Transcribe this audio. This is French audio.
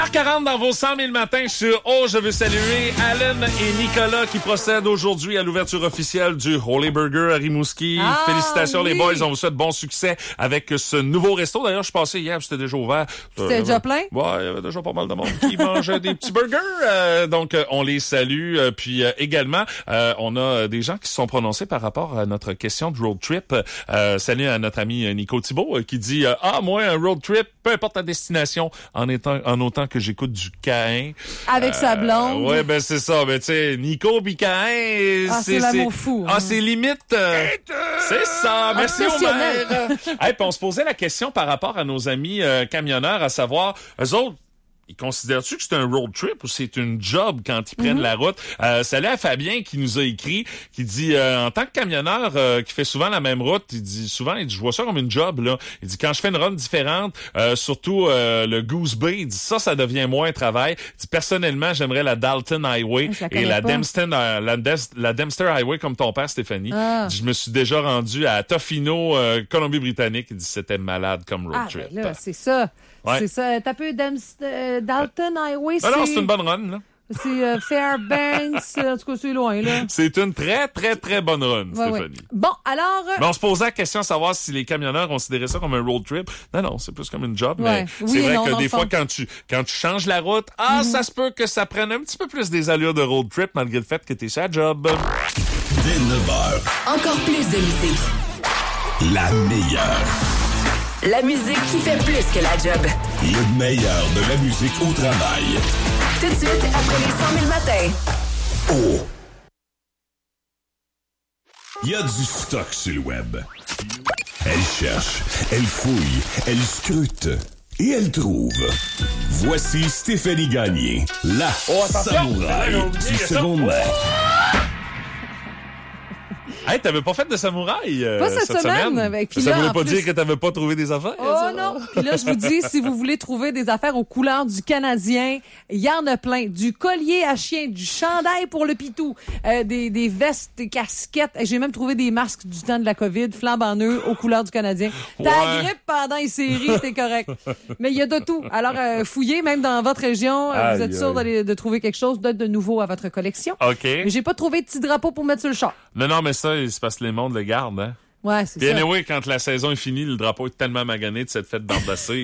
40 dans vos 100 000 matins sur je veux saluer Alan et Nicolas qui procèdent aujourd'hui à l'ouverture officielle du Holy Burger à Rimouski. Félicitations les boys, on vous souhaite bon succès avec ce nouveau resto. D'ailleurs, je suis passé hier, c'était déjà ouvert. C'était déjà plein? Ouais, il y avait déjà pas mal de monde qui mangeait des petits burgers. Donc, on les salue. Puis également, on a des gens qui se sont prononcés par rapport à notre question de road trip. Salut à notre ami Nico Thibault qui dit moi, un road trip, peu importe la destination, en autant que j'écoute du Caïn. Avec sa blonde. Ouais, ben c'est ça. Ben tu sais, Nico pis Caïn, c'est l'amour fou. C'est limite. C'est ça. Merci Omer. Puis on se posait la question par rapport à nos amis camionneurs, à savoir, eux autres, ils considèrent-tu que c'est un road trip ou c'est une job quand ils prennent la route? Salut à Fabien qui nous a écrit, qui dit en tant que camionneur qui fait souvent la même route, il dit je vois ça comme une job là. Il dit quand je fais une run différente, surtout le Goose Bay, il dit ça devient moins travail. Il dit personnellement, j'aimerais la Dalton Highway et la Dempster Highway comme ton père Stéphanie. Il dit, je me suis déjà rendu à Tofino, Colombie-Britannique. Il dit c'était malade comme road trip. Ben là, c'est ça. Ouais. C'est ça. T'as peu Dalton Highway, non, c'est une bonne run, là. C'est Fairbanks, en tout cas, c'est loin, là. C'est une très, très, très bonne run, Stéphanie. Ouais. Bon, alors... Mais on se posait la question de savoir si les camionneurs considéraient ça comme un road trip. Non, c'est plus comme une job, mais c'est vrai que des fois, quand tu changes la route, ça se peut que ça prenne un petit peu plus des allures de road trip, malgré le fait que t'es sur la job. Dès 9h. Encore plus de musique. La meilleure. La musique qui fait plus que la job. Le meilleur de la musique au travail. Tout de suite, après les 100 000 matins. Il y a du stock sur le web. Elle cherche, elle fouille, elle scrute et elle trouve. Voici Stéphanie Gagné, la samouraï du secondaire. Hey, t'avais pas fait de samouraï pas cette semaine. Ça voulait pas dire que t'avais pas trouvé des affaires? Oh non! Puis là, je vous dis, si vous voulez trouver des affaires aux couleurs du Canadien, il y en a plein. Du collier à chien, du chandail pour le pitou, des vestes, des casquettes. J'ai même trouvé des masques du temps de la COVID, flambant nœud, aux couleurs du Canadien. T'as grippe pendant les séries, t'es correct. Mais il y a de tout. Alors, fouillez, même dans votre région, vous êtes sûr de trouver quelque chose de nouveau à votre collection. OK. Mais j'ai pas trouvé de petit drapeau pour mettre sur le char. Non, mais ça, c'est parce que les mondes le gardent, hein? Ouais, c'est ça. ça. Anyway, quand la saison est finie, le drapeau est tellement magané de cette fête d'embasser.